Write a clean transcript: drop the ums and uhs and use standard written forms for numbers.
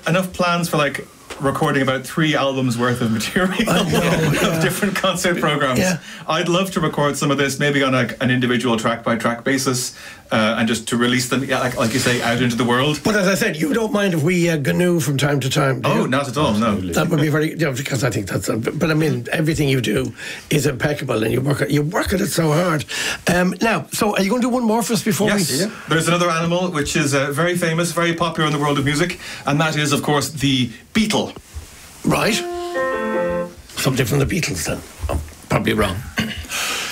enough plans for like recording about 3 albums worth of material of different concert programs. I'd love to record some of this, maybe on an individual track by track basis, and just to release them, like you say, out into the world. But as I said, you don't mind if we GNU from time to time? Oh, not at all. No, that would be very, because I think that's. But I mean, everything you do is impeccable, and you work at it so hard. Now, so are you going to do one more for us before we? Yes. There's another animal which is very famous, very popular in the world of music, and that is, of course, the beetle. Right. Something from the Beatles, then. I'm probably wrong.